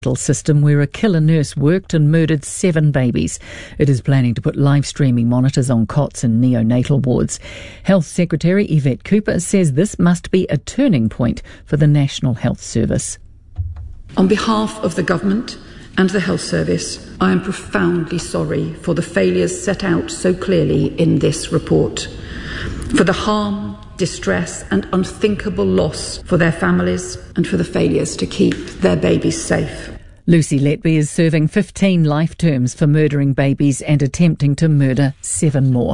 system where a killer nurse worked and murdered 7 babies. It is planning to put live streaming monitors on cots in neonatal wards. Health Secretary Yvette Cooper says this must be a turning point for the National Health Service. On behalf of the government and the health service, I am profoundly sorry for the failures set out so clearly in this report, for the harm, distress and unthinkable loss for their families and for the failures to keep their babies safe. Lucy Letby is serving 15 life terms for murdering babies and attempting to murder 7 more.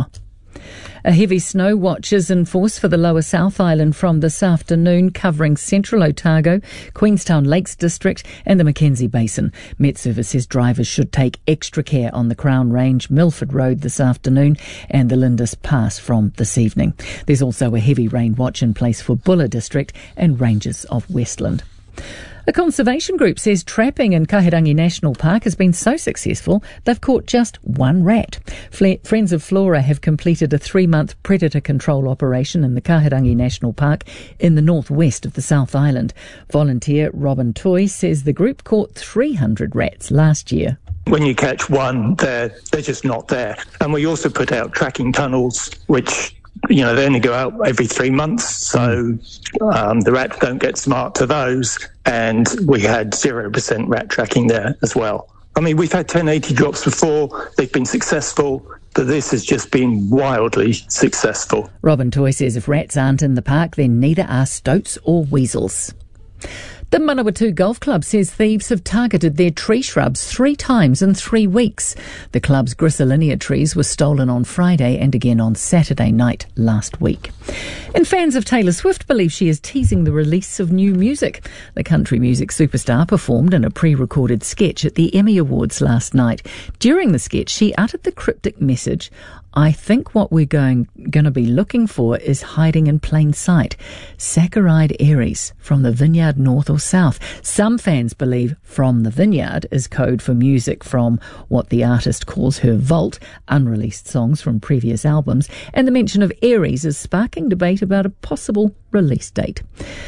A heavy snow watch is in force for the Lower South Island from this afternoon, covering central Otago, Queenstown Lakes District and the Mackenzie Basin. Met Service says drivers should take extra care on the Crown Range, Milford Road this afternoon and the Lindis Pass from this evening. There's also a heavy rain watch in place for Bulla District and ranges of Westland. A conservation group says trapping in Kahurangi National Park has been so successful they've caught just 1 rat. Friends of Flora have completed a 3-month predator control operation in the Kahurangi National Park in the northwest of the South Island. Volunteer Robin Toy says the group caught 300 rats last year. When you catch one, they're just not there. And we also put out tracking tunnels, which they only go out every 3 months, so the rats don't get smart to those, and we had 0% rat tracking there as well. I mean, we've had 1080 drops before, they've been successful, but this has just been wildly successful. Robin Toy says if rats aren't in the park, then neither are stoats or weasels. The Manawatu Golf Club says thieves have targeted their tree shrubs 3 times in 3 weeks. The club's Gristolinia trees were stolen on Friday and again on Saturday night last week. And fans of Taylor Swift believe she is teasing the release of new music. The country music superstar performed in a pre-recorded sketch at the Emmy Awards last night. During the sketch, she uttered the cryptic message, "I think what we're going to be looking for is hiding in plain sight. Saccharide Aries from the Vineyard North or South." Some fans believe "from the Vineyard" is code for music from what the artist calls her vault, unreleased songs from previous albums, and the mention of Aries is sparking debate about a possible release date.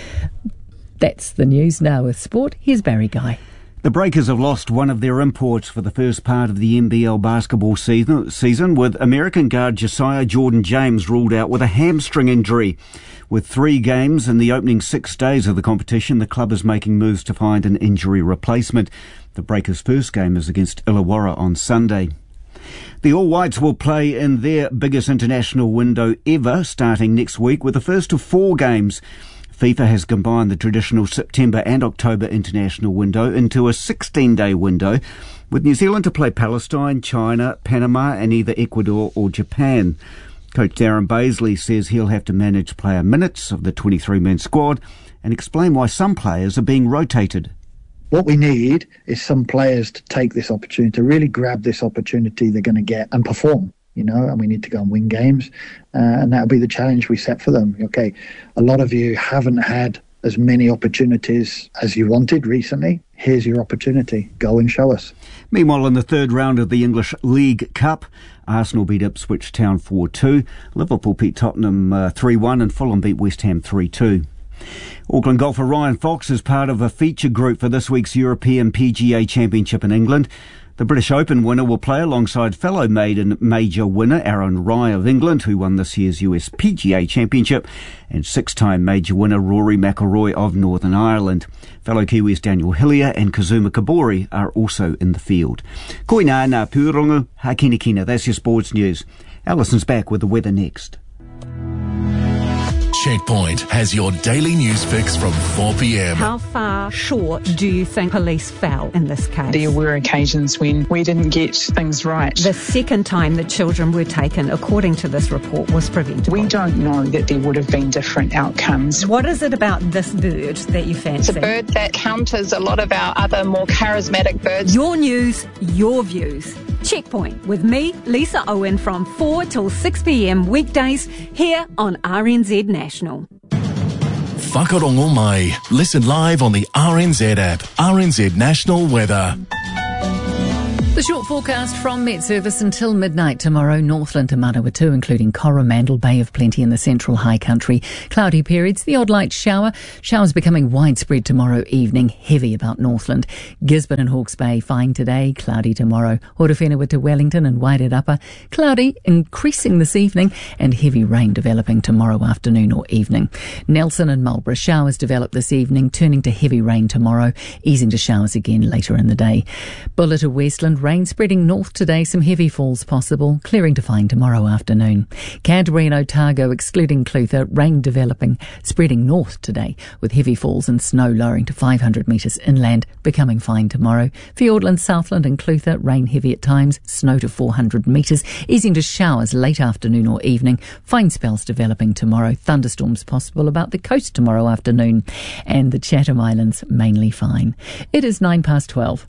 That's the news. Now with sport, here's Barry Guy. The Breakers have lost one of their imports for the first part of the NBL basketball season, with American guard Josiah Jordan-James ruled out with a hamstring injury. With 3 games in the opening 6 days of the competition, the club is making moves to find an injury replacement. The Breakers' first game is against Illawarra on Sunday. The All Whites will play in their biggest international window ever, starting next week with the first of 4 games. FIFA has combined the traditional September and October international window into a 16-day window, with New Zealand to play Palestine, China, Panama and either Ecuador or Japan. Coach Darren Baisley says he'll have to manage player minutes of the 23-man squad and explain why some players are being rotated. What we need is some players to take this opportunity, to really grab this opportunity they're going to get and perform. And we need to go and win games, and that'll be the challenge we set for them. Okay, a lot of you haven't had as many opportunities as you wanted recently. Here's your opportunity. Go and show us. Meanwhile, in the 3rd round of the English League Cup, Arsenal beat Ipswich Town 4-2, Liverpool beat Tottenham 3-1 and Fulham beat West Ham 3-2. Auckland golfer Ryan Fox is part of a feature group for this week's European PGA Championship in England. The British Open winner will play alongside fellow maiden major winner Aaron Rai of England, who won this year's US PGA Championship, and 6-time major winner Rory McIlroy of Northern Ireland. Fellow Kiwis Daniel Hillier and Kazuma Kobori are also in the field. Koina ngā pūrongo, hakinakina. That's your sports news. Alison's back with the weather next. Checkpoint has your daily news fix from 4 p.m. How far short do you think police fell in this case? There were occasions when we didn't get things right. The second time that children were taken, according to this report, was preventable. We don't know that there would have been different outcomes. What is it about this bird that you fancy? It's a bird that counters a lot of our other more charismatic birds. Your news, your views. Checkpoint with me, Lisa Owen, from 4 till 6 p.m. weekdays here on RNZ National. Whakarongo mai. Listen live on the RNZ app. RNZ National Weather. The short forecast from Met Service until midnight tomorrow. Northland to Manawatu, including Coromandel, Bay of Plenty in the central high country. Cloudy periods, the odd light shower. Showers becoming widespread tomorrow evening, heavy about Northland. Gisborne and Hawke's Bay, fine today, cloudy tomorrow. Horowhenua to Wellington and Wairarapa, cloudy, increasing this evening, and heavy rain developing tomorrow afternoon or evening. Nelson and Marlborough, showers develop this evening, turning to heavy rain tomorrow, easing to showers again later in the day. Buller to Westland, rain spreading north today, some heavy falls possible, clearing to fine tomorrow afternoon. Canterbury and Otago, excluding Clutha, rain developing, spreading north today, with heavy falls and snow lowering to 500 metres inland, becoming fine tomorrow. Fiordland, Southland and Clutha, rain heavy at times, snow to 400 metres, easing to showers late afternoon or evening, fine spells developing tomorrow, thunderstorms possible about the coast tomorrow afternoon, and the Chatham Islands mainly fine. It is 12:09.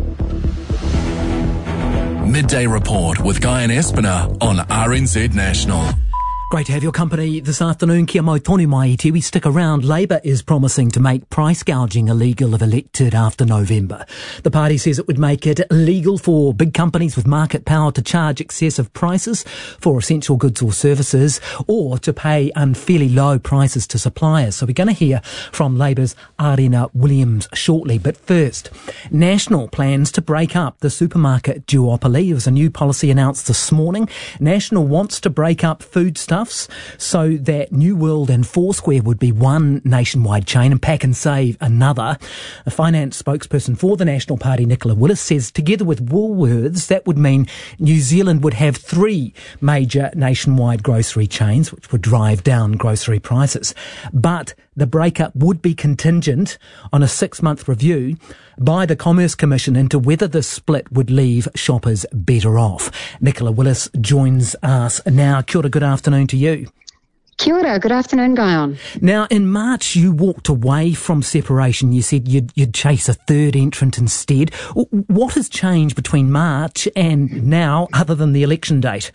Midday Report with Guy and Espiner on RNZ National. Great to have your company this afternoon. Kia mau tonu mai te. We stick around. Labor is promising to make price gouging illegal if elected after November. The party says it would make it illegal for big companies with market power to charge excessive prices for essential goods or services, or to pay unfairly low prices to suppliers. So we're going to hear from Labor's Arena Williams shortly. But first, National plans to break up the supermarket duopoly. There was a new policy announced this morning. National wants to break up foodstuffs so that New World and Foursquare would be one nationwide chain and Pack and Save another. A finance spokesperson for the National Party, Nicola Willis, says together with Woolworths, that would mean New Zealand would have 3 major nationwide grocery chains, which would drive down grocery prices. But the breakup would be contingent on a 6-month review by the Commerce Commission into whether the split would leave shoppers better off. Nicola Willis joins us now. Kia ora, good afternoon to you. Kia ora, good afternoon, Guyon. Now, in March, you walked away from separation. You said you'd chase a third entrant instead. What has changed between March and now, other than the election date?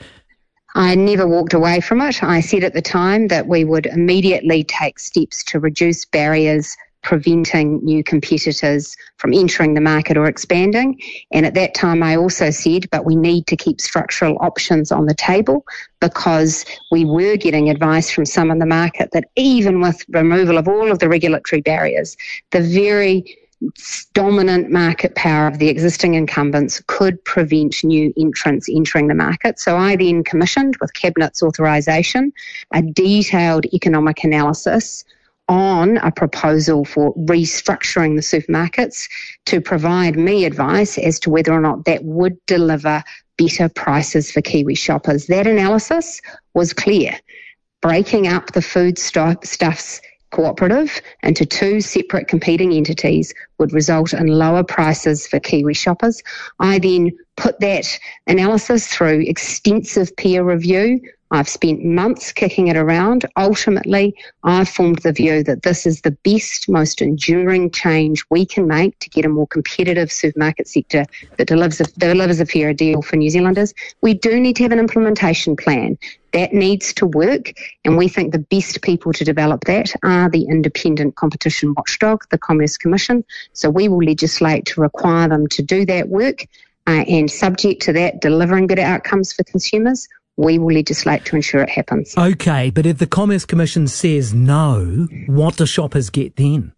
I never walked away from it. I said at the time that we would immediately take steps to reduce barriers preventing new competitors from entering the market or expanding. And at that time, I also said, but we need to keep structural options on the table, because we were getting advice from some in the market that even with removal of all of the regulatory barriers, the very dominant market power of the existing incumbents could prevent new entrants entering the market. So I then commissioned, with Cabinet's authorisation, a detailed economic analysis on a proposal for restructuring the supermarkets to provide me advice as to whether or not that would deliver better prices for Kiwi shoppers. That analysis was clear. Breaking up the foodstuffs cooperative into 2 separate competing entities would result in lower prices for Kiwi shoppers. I then put that analysis through extensive peer review. I've spent months kicking it around. Ultimately, I've formed the view that this is the best, most enduring change we can make to get a more competitive supermarket sector that delivers a fairer deal for New Zealanders. We do need to have an implementation plan. That needs to work, and we think the best people to develop that are the independent competition watchdog, the Commerce Commission. So we will legislate to require them to do that work, and subject to that delivering better outcomes for consumers, we will legislate to ensure it happens. Okay, but if the Commerce Commission says no, what do shoppers get then?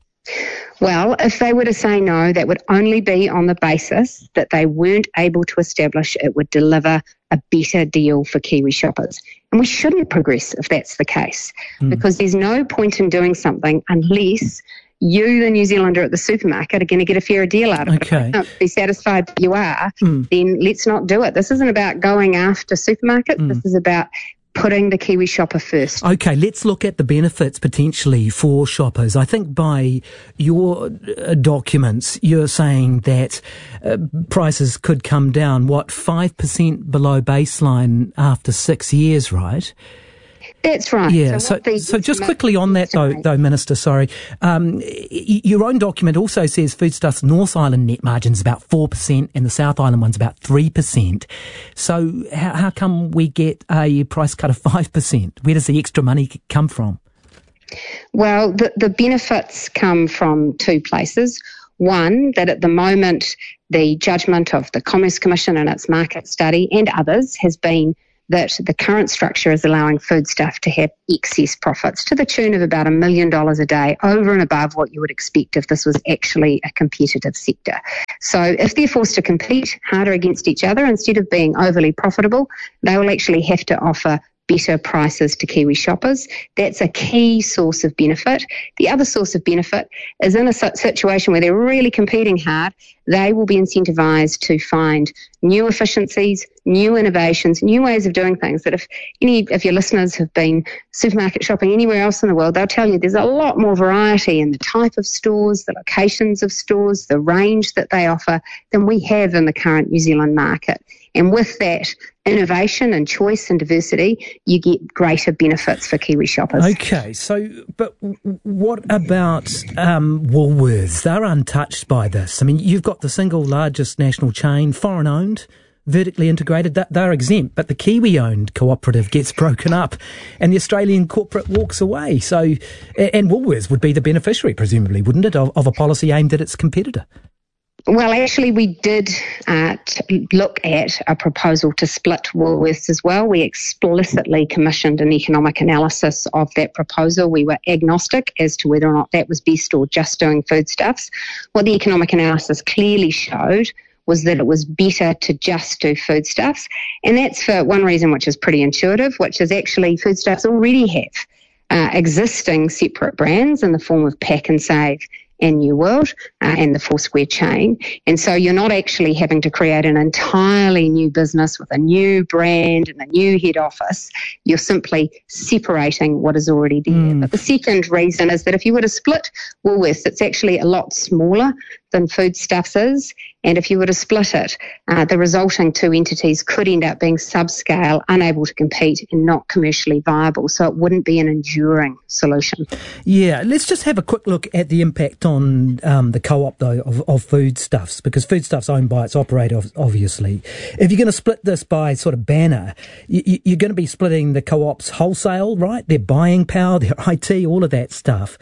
Well, if they were to say no, that would only be on the basis that they weren't able to establish it would deliver a better deal for Kiwi shoppers. And we shouldn't progress if that's the case, because there's no point in doing something unless you, the New Zealander at the supermarket, are going to get a fairer deal out of it. If you don't be satisfied that you are, then let's not do it. This isn't about going after supermarkets. This is about putting the Kiwi shopper first. Okay, let's look at the benefits potentially for shoppers. I think by your documents, you're saying that prices could come down, 5% below baseline after 6 years, right? That's right. Yeah, so just quickly on that though, Minister, sorry. Your own document also says Foodstuffs North Island net margin's about 4% and the South Island one's about 3%. So how come we get a price cut of 5%? Where does the extra money come from? Well, the benefits come from 2 places. One, that at the moment, the judgment of the Commerce Commission and its market study and others has been that the current structure is allowing foodstuff to have excess profits to the tune of about $1 million a day, over and above what you would expect if this was actually a competitive sector. So if they're forced to compete harder against each other, instead of being overly profitable, they will actually have to offer better prices to Kiwi shoppers. That's a key source of benefit. The other source of benefit is in a situation where they're really competing hard, they will be incentivised to find new efficiencies, new innovations, new ways of doing things that if any of your listeners have been supermarket shopping anywhere else in the world, they'll tell you there's a lot more variety in the type of stores, the locations of stores, the range that they offer than we have in the current New Zealand market. And with that innovation and choice and diversity, you get greater benefits for Kiwi shoppers. Okay, so, but what about Woolworths? They're untouched by this. I mean, you've got the single largest national chain, foreign-owned, vertically integrated, they're exempt, but the Kiwi-owned cooperative gets broken up and the Australian corporate walks away. So, and Woolworths would be the beneficiary, presumably, wouldn't it, of a policy aimed at its competitor? Well, actually, we did look at a proposal to split Woolworths as well. We explicitly commissioned an economic analysis of that proposal. We were agnostic as to whether or not that was best or just doing foodstuffs. What the economic analysis clearly showed was that it was better to just do foodstuffs. And that's for one reason, which is pretty intuitive, which is actually foodstuffs already have existing separate brands in the form of Pack and Save and New World and the Foursquare chain. And so you're not actually having to create an entirely new business with a new brand and a new head office. You're simply separating what is already there. But the second reason is that if you were to split Woolworths, it's actually a lot smaller than Foodstuffs is. And if you were to split it, the resulting two entities could end up being subscale, unable to compete and not commercially viable. So it wouldn't be an enduring solution. Yeah, let's just have a quick look at the impact on the co-op, though, of Foodstuffs, because Foodstuffs owned by its operator, obviously. If you're going to split this by sort of banner, you're going to be splitting the co-op's wholesale, right? Their buying power, their IT, all of that stuff.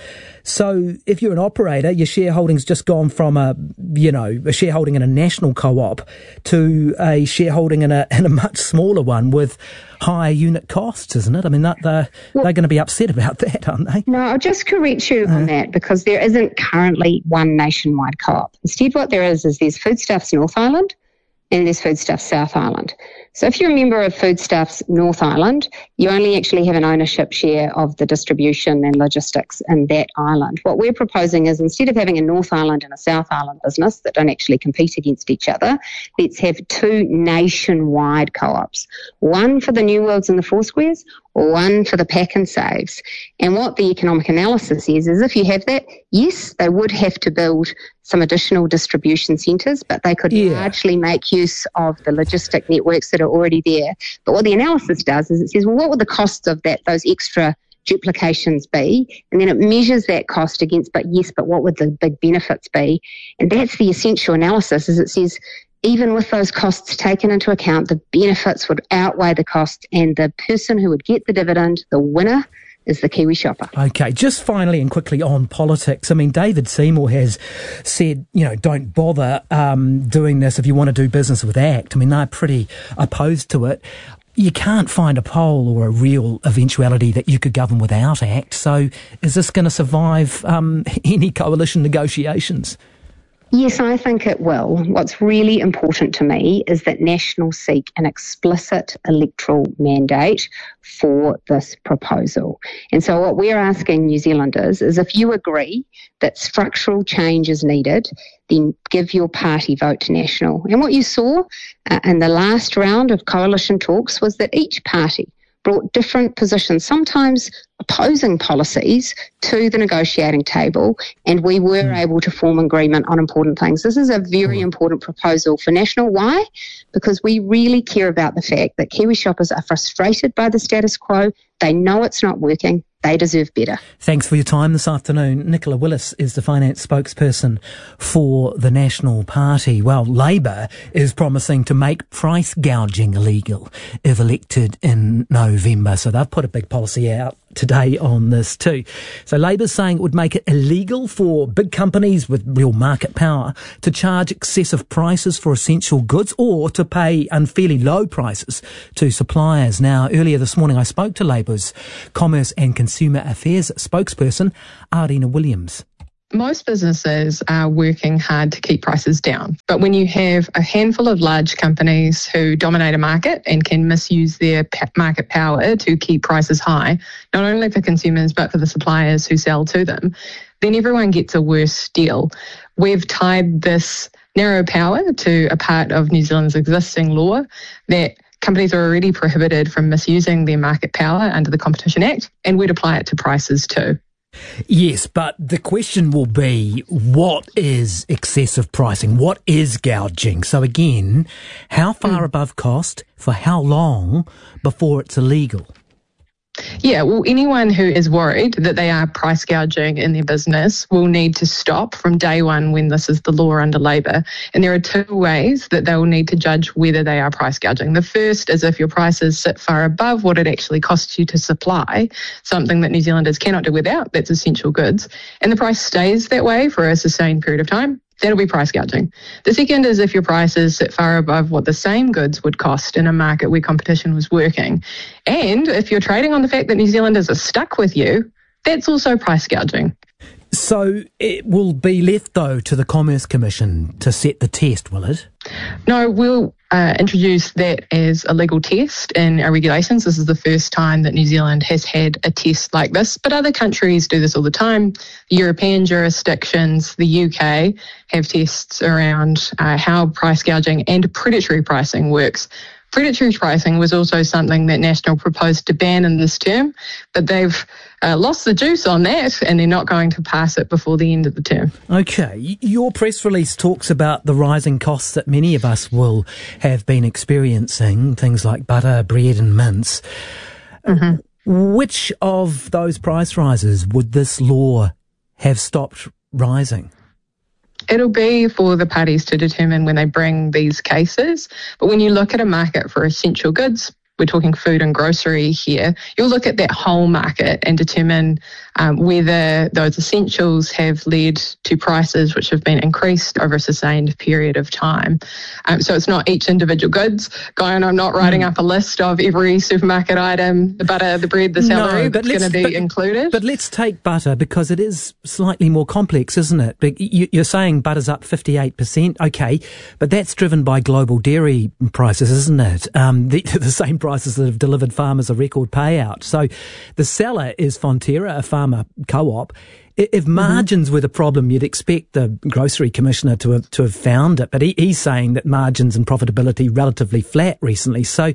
So if you're an operator, your shareholding's just gone from a shareholding in a national co-op to a shareholding in a much smaller one with higher unit costs, isn't it? I mean, they're going to be upset about that, aren't they? No, I'll just correct you on that, because there isn't currently one nationwide co-op. Instead, what there is there's Foodstuffs North Island and there's Foodstuffs South Island. So if you're a member of Foodstuffs North Island, you only actually have an ownership share of the distribution and logistics in that island. What we're proposing is, instead of having a North Island and a South Island business that don't actually compete against each other, let's have two nationwide co-ops, one for the New Worlds and the Foursquares, one for the Pack and Saves. And what the economic analysis is if you have that, yes, they would have to build some additional distribution centres, but they could largely make use of the logistic networks that are already there. But what the analysis does is it says, well, what would the costs of those extra duplications be? And then it measures that cost against, but what would the big benefits be? And that's the essential analysis, is it says, even with those costs taken into account, the benefits would outweigh the costs, and the person who would get the dividend, the winner, is the Kiwi shopper. Okay, just finally and quickly on politics. I mean, David Seymour has said, don't bother doing this if you want to do business with ACT. I mean, they're pretty opposed to it. You can't find a poll or a real eventuality that you could govern without ACT. So is this going to survive any coalition negotiations? Yes, I think it will. What's really important to me is that National seek an explicit electoral mandate for this proposal. And so what we're asking New Zealanders is, if you agree that structural change is needed, then give your party vote to National. And what you saw in the last round of coalition talks was that each party brought different positions, sometimes opposing policies, to the negotiating table, and we were able to form agreement on important things. This is a very important proposal for National. Why? Because we really care about the fact that Kiwi shoppers are frustrated by the status quo. They know it's not working. They deserve better. Thanks for your time this afternoon. Nicola Willis is the finance spokesperson for the National Party. Well, Labour is promising to make price gouging illegal if elected in November. So they've put a big policy out today on this too. So Labour's saying it would make it illegal for big companies with real market power to charge excessive prices for essential goods or to pay unfairly low prices to suppliers. Now, earlier this morning I spoke to Labour's Commerce and Consumer Affairs spokesperson, Arina Williams. Most businesses are working hard to keep prices down. But when you have a handful of large companies who dominate a market and can misuse their market power to keep prices high, not only for consumers but for the suppliers who sell to them, then everyone gets a worse deal. We've tied this narrow power to a part of New Zealand's existing law that companies are already prohibited from misusing their market power under the Competition Act, and we'd apply it to prices too. Yes, but the question will be, what is excessive pricing? What is gouging? So again, how far above cost for how long before it's illegal? Yeah, well, anyone who is worried that they are price gouging in their business will need to stop from day one when this is the law under Labour. And there are two ways that they will need to judge whether they are price gouging. The first is if your prices sit far above what it actually costs you to supply, something that New Zealanders cannot do without, that's essential goods, and the price stays that way for a sustained period of time. That'll be price gouging. The second is if your prices sit far above what the same goods would cost in a market where competition was working. And if you're trading on the fact that New Zealanders are stuck with you, that's also price gouging. So it will be left, though, to the Commerce Commission to set the test, will it? No, we'll introduce that as a legal test in our regulations. This is the first time that New Zealand has had a test like this, but other countries do this all the time. The European jurisdictions, the UK, have tests around how price gouging and predatory pricing works. Predatory pricing was also something that National proposed to ban in this term, but they've lost the juice on that and they're not going to pass it before the end of the term. Okay. Your press release talks about the rising costs that many of us will have been experiencing, things like butter, bread and mince. Mm-hmm. Which of those price rises would this law have stopped rising? It'll be for the parties to determine when they bring these cases. But when you look at a market for essential goods, we're talking food and grocery here, you'll look at that whole market and determine whether those essentials have led to prices which have been increased over a sustained period of time. So it's not each individual goods. I'm not writing up a list of every supermarket item, the butter, the bread, the celery that's going to be included. But let's take butter because it is slightly more complex, isn't it? You're saying butter's up 58%, okay, but that's driven by global dairy prices, isn't it? The same prices that have delivered farmers a record payout. So the seller is Fonterra, a farmer co-op. If margins were the problem, you'd expect the Grocery Commissioner to have found it. But he's saying that margins and profitability relatively flat recently. So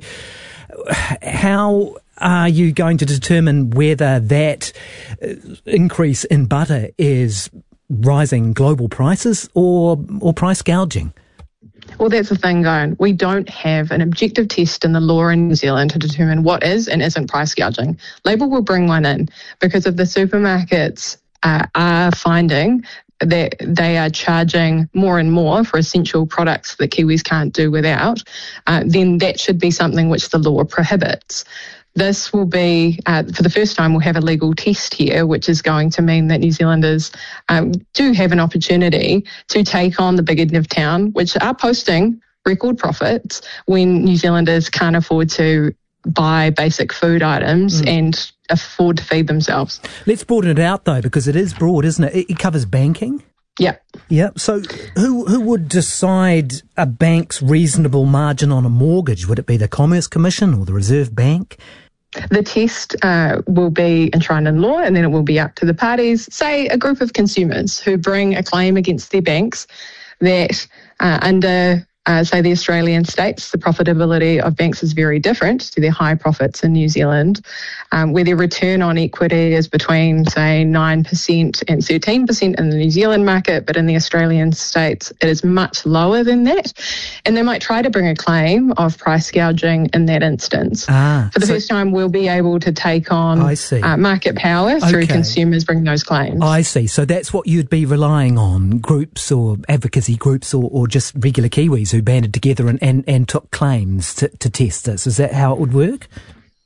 how are you going to determine whether that increase in butter is rising global prices or price gouging? Well, that's the thing, Guyon. We don't have an objective test in the law in New Zealand to determine what is and isn't price gouging. Labour will bring one in because if the supermarkets are finding that they are charging more and more for essential products that Kiwis can't do without, then that should be something which the law prohibits. This will be, for the first time, we'll have a legal test here, which is going to mean that New Zealanders do have an opportunity to take on the big end of town, which are posting record profits when New Zealanders can't afford to buy basic food items and afford to feed themselves. Let's broaden it out, though, because it is broad, isn't it? It covers banking. Yeah. Yeah. So who would decide a bank's reasonable margin on a mortgage? Would it be the Commerce Commission or the Reserve Bank? The test will be enshrined in law and then it will be up to the parties, say a group of consumers who bring a claim against their banks that under say the Australian states, the profitability of banks is very different to their high profits in New Zealand, where their return on equity is between, say, 9% and 13% in the New Zealand market, but in the Australian states it is much lower than that. And they might try to bring a claim of price gouging in that instance. For the first time, we'll be able to take on market power through consumers bringing those claims. I see. So that's what you'd be relying on, groups or advocacy groups or just regular Kiwis who banded together and took claims to test this. Is that how it would work?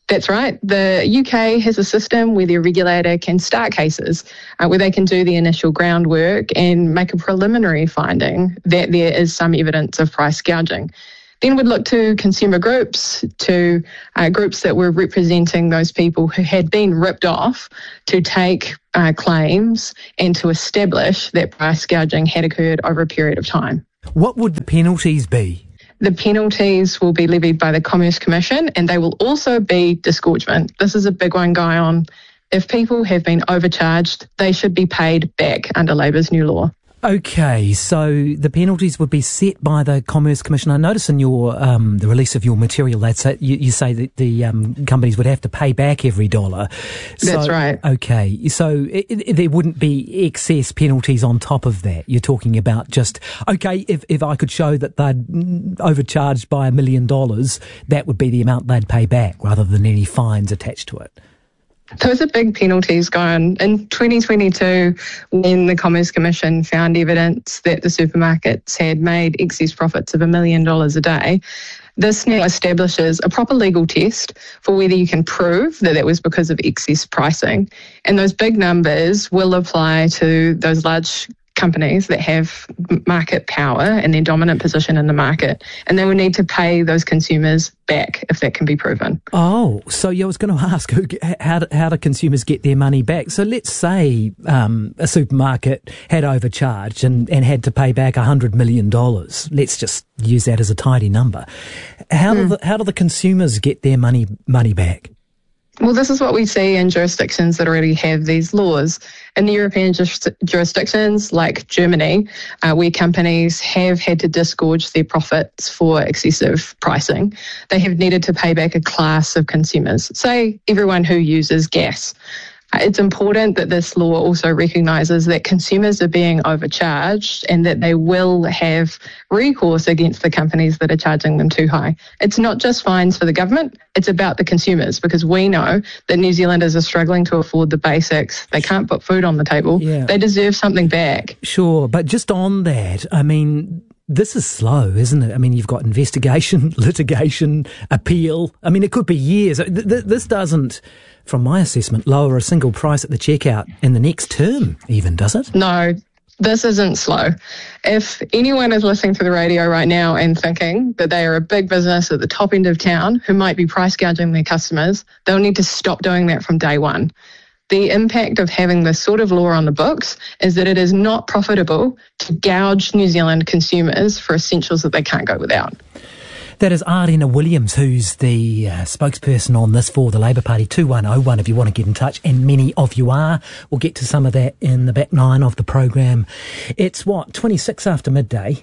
That's right. The UK has a system where the regulator can start cases where they can do the initial groundwork and make a preliminary finding that there is some evidence of price gouging. Then we'd look to consumer groups, to groups that were representing those people who had been ripped off, to take claims and to establish that price gouging had occurred over a period of time. What would the penalties be? The penalties will be levied by the Commerce Commission, and they will also be disgorgement. This is a big one, Guyon. If people have been overcharged, they should be paid back under Labour's new law. Okay, so the penalties would be set by the Commerce Commission. I notice in your the release of your material that you say that the companies would have to pay back every dollar. That's right. Okay, so there wouldn't be excess penalties on top of that. You're talking about just, okay, if I could show that they'd overcharged by $1 million, that would be the amount they'd pay back rather than any fines attached to it. Those are big penalties going. In 2022, when the Commerce Commission found evidence that the supermarkets had made excess profits of $1 million a day, this now establishes a proper legal test for whether you can prove that was because of excess pricing. And those big numbers will apply to those large companies that have market power and their dominant position in the market, and they will need to pay those consumers back if that can be proven. Oh, so I was going to ask, how do consumers get their money back? So let's say a supermarket had overcharged and had to pay back $100 million. Let's just use that as a tidy number. How do the consumers get their money back? Well, this is what we see in jurisdictions that already have these laws. In the European jurisdictions like Germany, where companies have had to disgorge their profits for excessive pricing, they have needed to pay back a class of consumers, say everyone who uses gas. It's important that this law also recognises that consumers are being overcharged and that they will have recourse against the companies that are charging them too high. It's not just fines for the government, it's about the consumers, because we know that New Zealanders are struggling to afford the basics. They can't put food on the table. Yeah. They deserve something back. Sure, but just on that, I mean, this is slow, isn't it? I mean, you've got investigation, litigation, appeal. I mean, it could be years. This doesn't, from my assessment, lower a single price at the checkout in the next term even, does it? No, this isn't slow. If anyone is listening to the radio right now and thinking that they are a big business at the top end of town who might be price gouging their customers, they'll need to stop doing that from day one. The impact of having this sort of law on the books is that it is not profitable to gouge New Zealand consumers for essentials that they can't go without. That is Arena Williams, who's the spokesperson on this for the Labour Party. 2101 if you want to get in touch, and many of you are. We'll get to some of that in the back nine of the program. It's 26 after midday.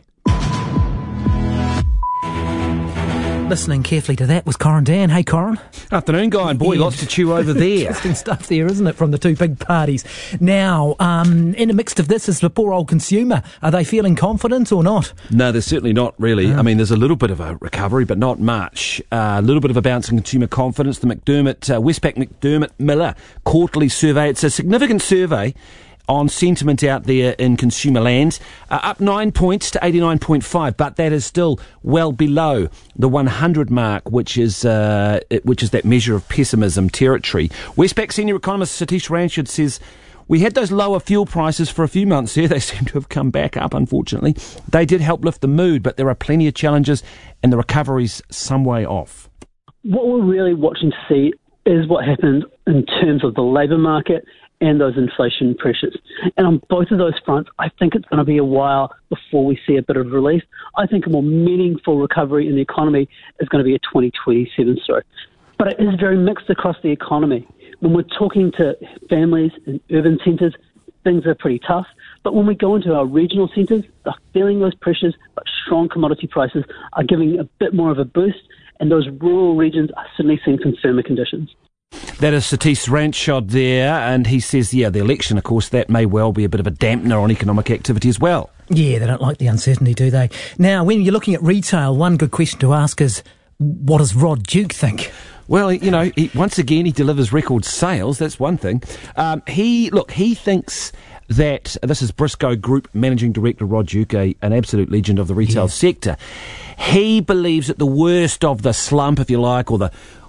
Listening carefully to that was Corin Dan. Hey, Corin. Afternoon, Guy, and boy, lots to chew over there. Interesting stuff there, isn't it, from the two big parties. Now, in the midst of this is the poor old consumer. Are they feeling confident or not? No, they're certainly not really. I mean, there's a little bit of a recovery, but not much. A little bit of a bounce in consumer confidence. The Westpac McDermott Miller quarterly survey. It's a significant survey on sentiment out there in consumer land, up 9 points to 89.5, but that is still well below the 100 mark, which is that measure of pessimism territory. Westpac senior economist Satish Ranchard says, we had those lower fuel prices for a few months there. They seem to have come back up, unfortunately. They did help lift the mood, but there are plenty of challenges and the recovery's some way off. What we're really watching to see is what happens in terms of the labour market and those inflation pressures. And on both of those fronts, I think it's going to be a while before we see a bit of relief. I think a more meaningful recovery in the economy is going to be a 2027 story. But it is very mixed across the economy. When we're talking to families in urban centres, things are pretty tough. But when we go into our regional centres, they're feeling those pressures, but strong commodity prices are giving a bit more of a boost. And those rural regions are certainly seeing some firmer conditions. That is Satish Ranchard there, and he says, the election, of course, that may well be a bit of a dampener on economic activity as well. Yeah, they don't like the uncertainty, do they? Now, when you're looking at retail, one good question to ask is, what does Rod Duke think? Well, once again, he delivers record sales, that's one thing. He thinks that, this is Briscoe Group Managing Director Rod Duke, an absolute legend of the retail sector. He believes that the worst of the slump, if you like, or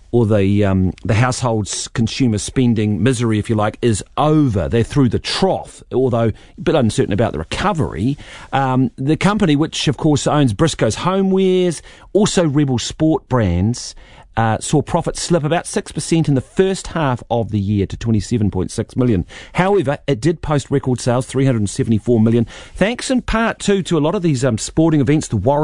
the household's consumer spending misery, if you like, is over. They're through the trough, although a bit uncertain about the recovery. The company, which of course owns Briscoe's Homewares, also Rebel Sport brands, saw profits slip about 6% in the first half of the year to 27.6 million. However, it did post record sales, 374 million, thanks in part to a lot of these sporting events, the Warriors